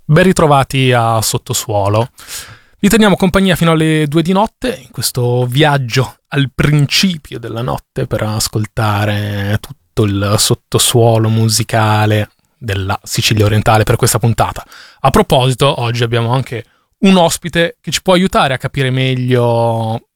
Ben ritrovati a Sottosuolo. Vi teniamo compagnia fino alle 2 di notte in questo viaggio al principio della notte per ascoltare tutto il sottosuolo musicale della Sicilia orientale per questa puntata. A proposito, oggi abbiamo anche un ospite che ci può aiutare a capire meglio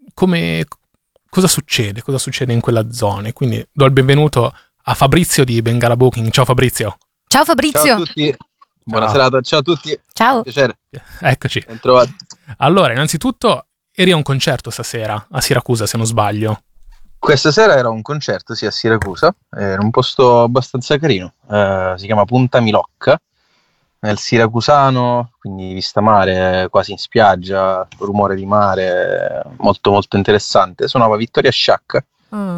cosa succede in quella zona. Quindi do il benvenuto a Fabrizio di Bengala Booking. Ciao Fabrizio. Ciao Fabrizio. Ciao a tutti. Buona serata, ciao a tutti. Ciao. Piacere. Eccoci. Ben trovati. Allora, innanzitutto, eri a un concerto stasera a Siracusa, se non sbaglio. Questa sera era un concerto, sì, a Siracusa. Era un posto abbastanza carino. Si chiama Punta Milocca, nel Siracusano, quindi vista mare, quasi in spiaggia, rumore di mare, molto molto interessante. Suonava Vittoria Sciacca.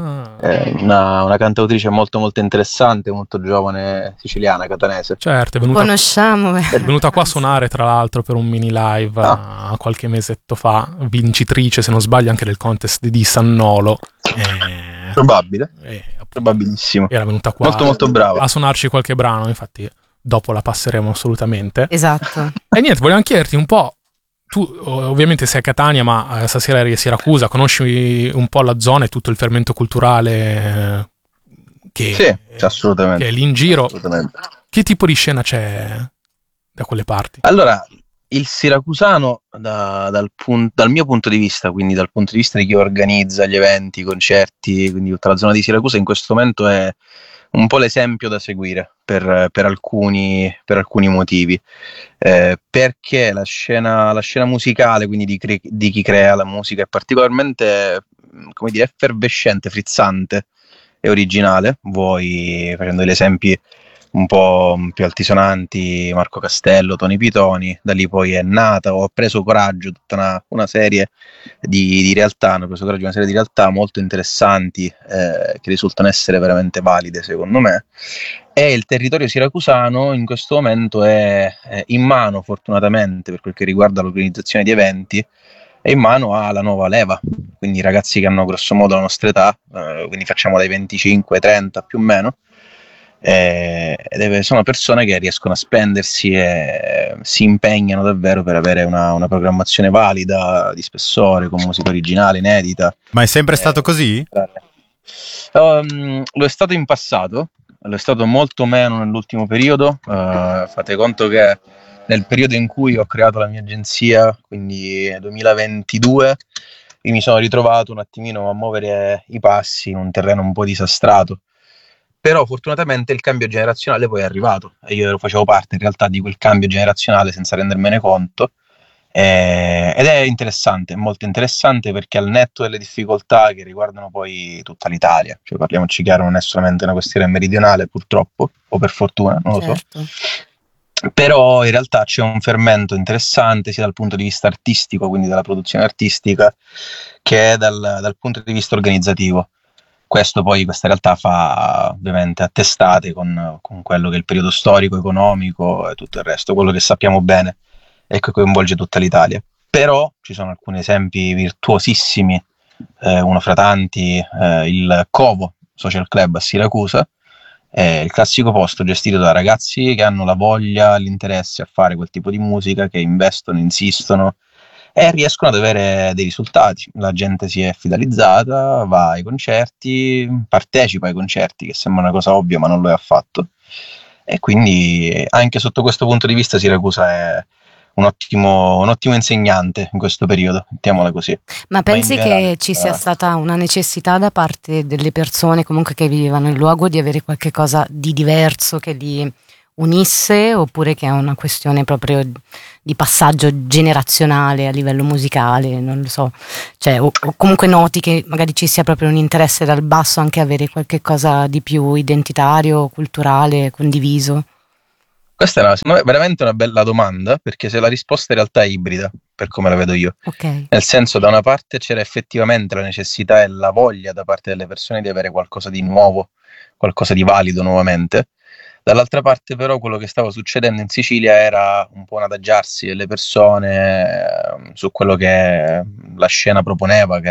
Una cantautrice molto molto interessante, molto giovane, siciliana, catanese. Certo, è venuta qua a suonare tra l'altro per un mini live qualche mesetto fa, vincitrice se non sbaglio anche del contest di Sannolo. Probabile, probabilissimo. Era venuta qua molto molto brava a suonarci qualche brano, infatti dopo la passeremo assolutamente. Esatto. E niente, volevamo chiederti un po'. Tu ovviamente sei a Catania, ma stasera eri a Siracusa, conosci un po' la zona e tutto il fermento culturale che è lì in giro. Che tipo di scena c'è da quelle parti? Allora, il siracusano dal mio punto di vista, quindi dal punto di vista di chi organizza gli eventi, i concerti, quindi tutta la zona di Siracusa in questo momento è un po' l'esempio da seguire per alcuni motivi, perché la scena musicale, quindi di chi crea la musica, è particolarmente, come dire, effervescente, frizzante e originale. Voi, facendo degli esempi un po' più altisonanti, Marco Castello, Tony Pitoni, da lì poi è nata, ho preso coraggio, tutta una serie di realtà, hanno preso coraggio una serie di realtà molto interessanti, che risultano essere veramente valide secondo me, e il territorio siracusano in questo momento è in mano, fortunatamente per quel che riguarda l'organizzazione di eventi, è in mano alla nuova leva, quindi i ragazzi che hanno grosso modo la nostra età, quindi facciamo dai 25 ai 30 più o meno, sono persone che riescono a spendersi e si impegnano davvero per avere una programmazione valida, di spessore, con musica originale, inedita. Ma è sempre stato così? Lo è stato in passato, lo è stato molto meno nell'ultimo periodo. Fate conto che nel periodo in cui ho creato la mia agenzia, quindi 2022, io mi sono ritrovato un attimino a muovere i passi in un terreno un po' disastrato. Però fortunatamente il cambio generazionale poi è arrivato e io facevo parte in realtà di quel cambio generazionale senza rendermene conto, ed è interessante, molto interessante, perché al netto delle difficoltà che riguardano poi tutta l'Italia, cioè parliamoci chiaro, non è solamente una questione meridionale purtroppo, o per fortuna, non lo certo. so, però in realtà c'è un fermento interessante sia dal punto di vista artistico, quindi della produzione artistica, che dal punto di vista organizzativo. Questa realtà fa ovviamente attestate con quello che è il periodo storico, economico e tutto il resto, quello che sappiamo bene e che coinvolge tutta l'Italia. Però ci sono alcuni esempi virtuosissimi, uno fra tanti, il Covo Social Club a Siracusa, è il classico posto gestito da ragazzi che hanno la voglia, l'interesse a fare quel tipo di musica, che investono, insistono e riescono ad avere dei risultati. La gente si è fidelizzata, va ai concerti, partecipa ai concerti, che sembra una cosa ovvia ma non lo è affatto, e quindi anche sotto questo punto di vista Siracusa è un ottimo insegnante in questo periodo, mettiamola così. Ma pensi che ci sia stata una necessità da parte delle persone comunque che vivevano il luogo di avere qualche cosa di diverso che li unisse, oppure che è una questione proprio di passaggio generazionale a livello musicale, non lo so, cioè, o comunque noti che magari ci sia proprio un interesse dal basso anche avere qualche cosa di più identitario, culturale, condiviso? Questa è veramente una bella domanda, perché se la risposta in realtà è ibrida, per come la vedo io. Okay. Nel senso, da una parte c'era effettivamente la necessità e la voglia da parte delle persone di avere qualcosa di nuovo, qualcosa di valido nuovamente. Dall'altra parte però quello che stava succedendo in Sicilia era un po' un adagiarsi delle persone su quello che la scena proponeva, che era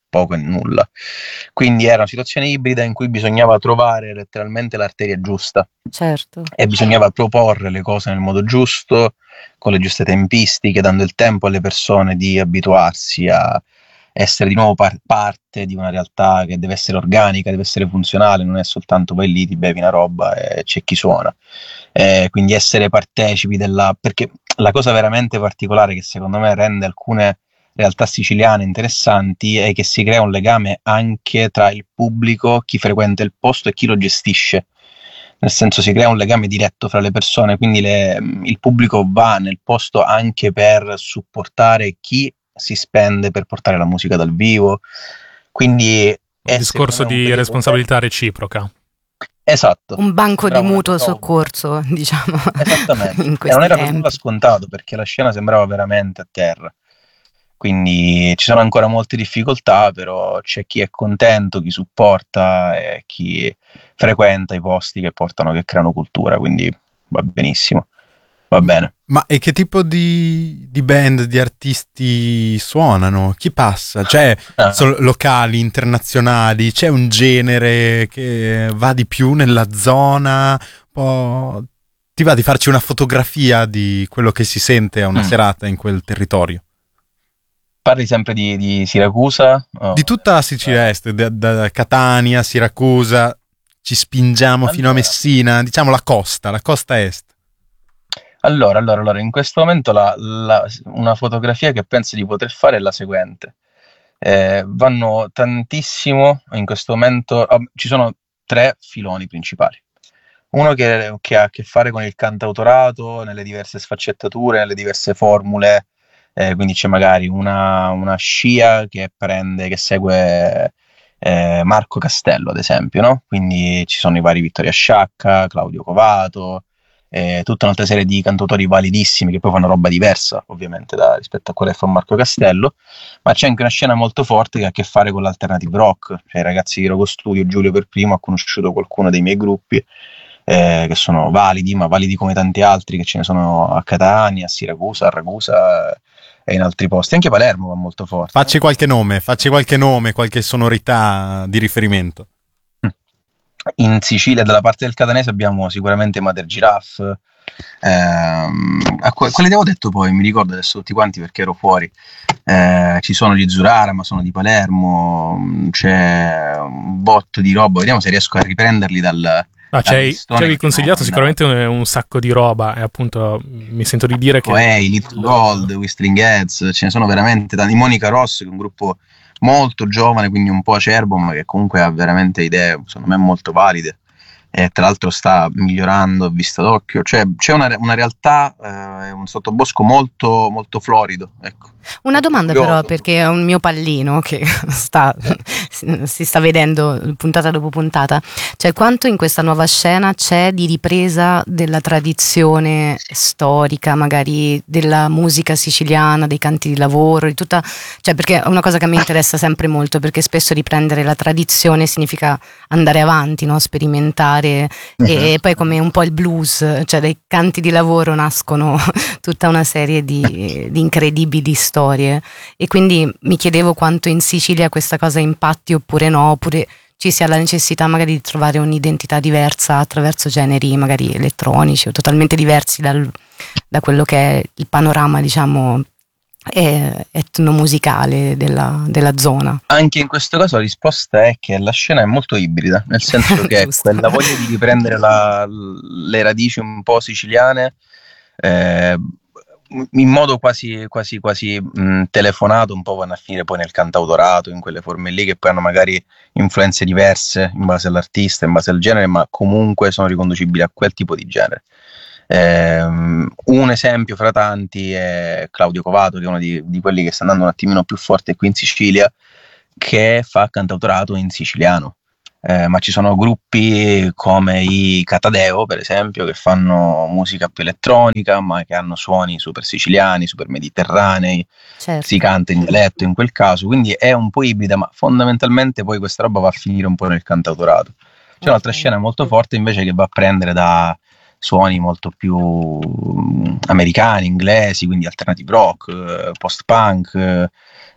poco e nulla. Quindi era una situazione ibrida in cui bisognava trovare letteralmente l'arteria giusta. Certo. E bisognava proporre le cose nel modo giusto, con le giuste tempistiche, dando il tempo alle persone di abituarsi a essere di nuovo parte di una realtà che deve essere organica, deve essere funzionale, non è soltanto vai lì, ti bevi una roba e c'è chi suona. Quindi essere partecipi perché la cosa veramente particolare che secondo me rende alcune realtà siciliane interessanti è che si crea un legame anche tra il pubblico, chi frequenta il posto e chi lo gestisce. Nel senso, si crea un legame diretto fra le persone, quindi il pubblico va nel posto anche per supportare chi si spende per portare la musica dal vivo. Quindi un discorso di responsabilità reciproca. Esatto. Un banco di mutuo soccorso, diciamo. Esattamente. In e non era per tempi. nulla scontato, perché la scena sembrava veramente a terra. Quindi ci sono ancora molte difficoltà, però c'è chi è contento, chi supporta e chi frequenta i posti che creano cultura, quindi va benissimo, va bene. Ma e che tipo di band, di artisti suonano? Chi passa? Cioè, locali, internazionali? C'è un genere che va di più nella zona? Ti va di farci una fotografia di quello che si sente a una serata in quel territorio? Parli sempre di Siracusa? Di tutta la Sicilia Est, da Catania, Siracusa, ci spingiamo fino a Messina, diciamo la costa est. Allora, in questo momento una fotografia che penso di poter fare è la seguente. Vanno tantissimo in questo momento, ci sono 3 filoni principali. Uno che ha a che fare con il cantautorato, nelle diverse sfaccettature, nelle diverse formule. Quindi c'è magari una scia che segue Marco Castello, ad esempio, no? Quindi ci sono i vari Vittoria Sciacca, Claudio Covato, tutta un'altra serie di cantautori validissimi che poi fanno roba diversa, ovviamente, rispetto a quella che fa Marco Castello, ma c'è anche una scena molto forte che ha a che fare con l'alternative rock. Cioè, i ragazzi di Rogo Studio, Giulio per primo, ha conosciuto qualcuno dei miei gruppi, che sono validi, ma validi come tanti altri che ce ne sono a Catania, a Siracusa, a Ragusa e in altri posti. Anche Palermo va molto forte. Facci qualche nome, qualche sonorità di riferimento. In Sicilia, dalla parte del catanese, abbiamo sicuramente Mater Giraffe. Quelli che avevo detto poi, mi ricordo adesso tutti quanti perché ero fuori. Ci sono gli Zurara, ma sono di Palermo. C'è un botto di roba. Vediamo se riesco a riprenderli ci avevi consigliato sicuramente un sacco di roba, e appunto mi sento di dire che Little Gold, Whistling Heads, ce ne sono veramente tanti. Monica Ross, che è un gruppo molto giovane, quindi un po' acerbo, ma che comunque ha veramente idee secondo me molto valide, e tra l'altro sta migliorando a vista d'occhio. Cioè c'è una realtà, un sottobosco molto, molto florido, ecco. Una domanda però, perché è un mio pallino che si sta vedendo puntata dopo puntata, cioè quanto in questa nuova scena c'è di ripresa della tradizione storica, magari della musica siciliana, dei canti di lavoro, di tutta, cioè, perché è una cosa che a me interessa sempre molto, perché spesso riprendere la tradizione significa andare avanti, no? Sperimentare, e poi come un po' il blues, cioè dai canti di lavoro nascono tutta una serie di incredibili storie, e quindi mi chiedevo quanto in Sicilia questa cosa impatti oppure no, oppure ci sia la necessità magari di trovare un'identità diversa attraverso generi magari elettronici o totalmente diversi da quello che è il panorama, diciamo, etnomusicale della zona. Anche in questo caso la risposta è che la scena è molto ibrida, nel senso che quella voglia di riprendere le radici un po' siciliane, in modo quasi telefonato, un po' vanno a finire poi nel cantautorato, in quelle forme lì che poi hanno magari influenze diverse in base all'artista, in base al genere, ma comunque sono riconducibili a quel tipo di genere. Un esempio fra tanti è Claudio Covato, che è uno di quelli che sta andando un attimino più forte qui in Sicilia, che fa cantautorato in siciliano. Ma ci sono gruppi come i Catadeo, per esempio, che fanno musica più elettronica, ma che hanno suoni super siciliani, super mediterranei. Certo. Si canta in dialetto in quel caso, quindi è un po' ibrida, ma fondamentalmente poi questa roba va a finire un po' nel cantautorato. C'è un'altra scena molto forte invece che va a prendere da suoni molto più americani, inglesi, quindi alternative rock, post-punk,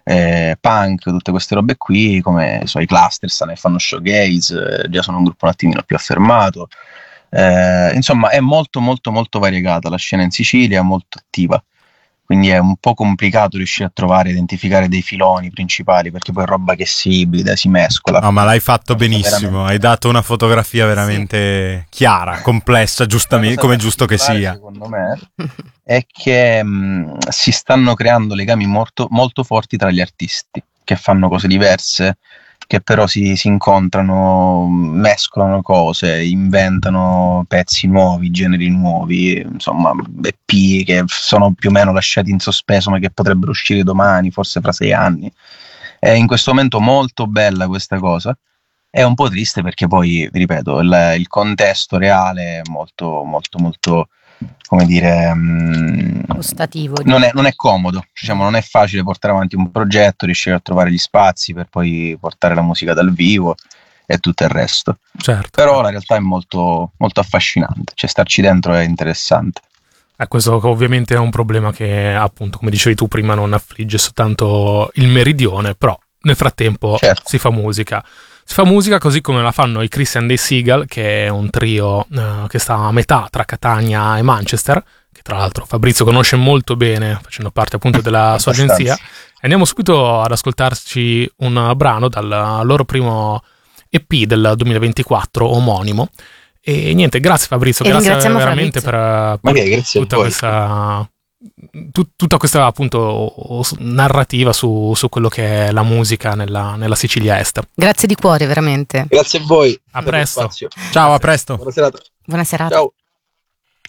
punk, tutte queste robe qui, come i Cluster stanno e fanno showcase, già sono un gruppo un attimino più affermato. Insomma, è molto molto molto variegata la scena in Sicilia, molto attiva, quindi è un po' complicato riuscire a trovare, identificare dei filoni principali, perché poi è roba che si ibrida, si mescola. No, ma l'hai fatto benissimo, hai dato una fotografia veramente chiara, complessa, giustamente, come è giusto che sia. Secondo me è che si stanno creando legami molto, molto forti tra gli artisti che fanno cose diverse, che però si incontrano, mescolano cose, inventano pezzi nuovi, generi nuovi, insomma EP che sono più o meno lasciati in sospeso ma che potrebbero uscire domani, forse fra 6 anni. È in questo momento molto bella questa cosa. È un po' triste perché poi, vi ripeto, il contesto reale è molto, molto, molto, come dire, ostativo. Non è comodo, diciamo, non è facile portare avanti un progetto, riuscire a trovare gli spazi per poi portare la musica dal vivo e tutto il resto. Certo. Però la realtà è molto, molto affascinante, cioè starci dentro è interessante. Questo ovviamente è un problema che, appunto, come dicevi tu prima, non affligge soltanto il meridione, però nel frattempo certo. Si fa musica. Si fa musica così come la fanno i Christian Day Seagal, che è un trio che sta a metà tra Catania e Manchester, che tra l'altro Fabrizio conosce molto bene, facendo parte appunto della sua agenzia. E andiamo subito ad ascoltarci un brano dal loro primo EP del 2024, omonimo. E niente, grazie Fabrizio, grazie veramente Fabrizio. per tutta questa appunto narrativa su quello che è la musica nella Sicilia Est. Grazie di cuore, veramente. Grazie a voi. A presto. Ciao, a presto. Buona serata. Buona serata. Ciao.